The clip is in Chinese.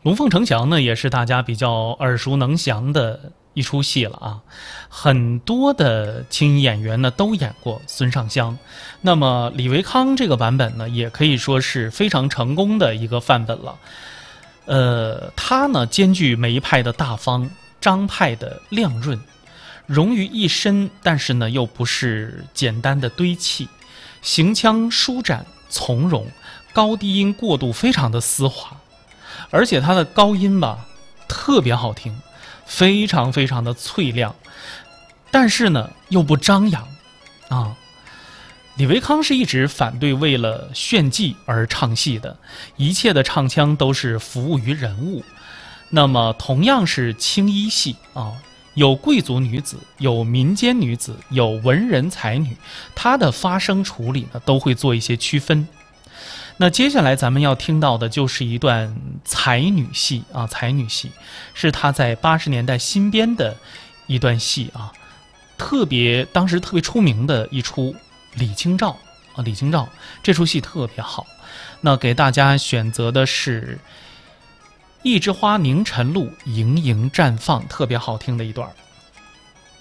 龙凤呈祥呢，也是大家比较耳熟能详的一出戏了啊。很多的青衣演员呢都演过孙尚香，那么李维康这个版本呢，也可以说是非常成功的一个范本了。他呢兼具梅派的大方，张派的亮润，融于一身，但是呢又不是简单的堆砌，行腔舒展从容，高低音过渡非常的丝滑。而且它的高音吧特别好听，非常非常的脆亮，但是呢又不张扬啊。李维康是一直反对为了炫技而唱戏的，一切的唱腔都是服务于人物。那么同样是青衣戏啊，有贵族女子，有民间女子，有文人才女，她的发声处理呢都会做一些区分。那接下来咱们要听到的就是一段才女戏啊，才女戏是她在80年代新编的一段戏啊，当时特别出名的一出李清照啊，李清照这出戏特别好。那给大家选择的是一枝花凝晨露，盈盈绽放，特别好听的一段。